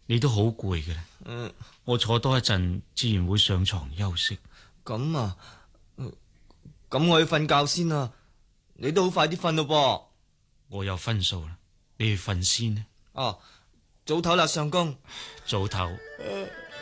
你都好攰嘅啦。我坐多一陣，自然會上床休息。 咁啊，咁我去瞓覺先啦。你都好快啲瞓咯噃。 我有分數啦，你去瞓先呢。 哦，早唞啦，相公。 早唞。